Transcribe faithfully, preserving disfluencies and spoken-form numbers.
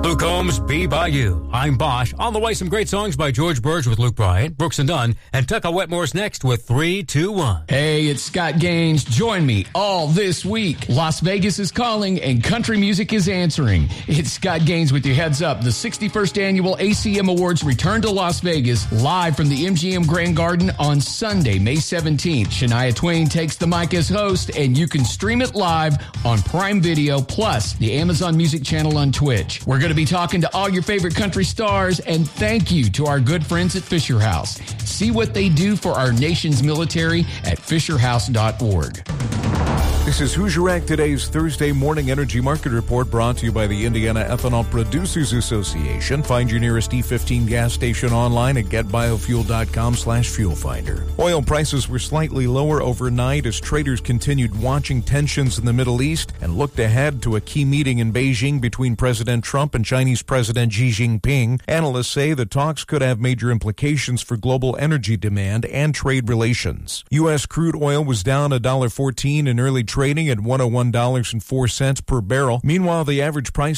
Luke Combs, Be By You. I'm Bosch. On the way, some great songs by George Burge with Luke Bryant, Brooks and Dunn, and Tucker Wetmore's next with three two one. Hey, it's Scott Gaines. Join me all this week. Las Vegas is calling and country music is answering. It's Scott Gaines with your heads up. The sixty-first Annual A C M Awards return to Las Vegas live from the M G M Grand Garden on Sunday, May seventeenth. Shania Twain takes the mic as host, and you can stream it live on Prime Video plus the Amazon Music channel on Twitch. We're going to be talking to all your favorite country stars, and thank you to our good friends at Fisher House. See what they do for our nation's military at fisher house dot org. This is Hoosier Rack, today's Thursday morning energy market report brought to you by the Indiana Ethanol Producers Association. Find your nearest E fifteen gas station online at get biofuel dot com slash fuel finder. Oil prices were slightly lower overnight as traders continued watching tensions in the Middle East and looked ahead to a key meeting in Beijing between President Trump and Chinese President Xi Jinping. Analysts say the talks could have major implications for global energy demand and trade relations. U S crude oil was down one dollar fourteen in early trading at one hundred one dollars and four cents per barrel. Meanwhile, the average price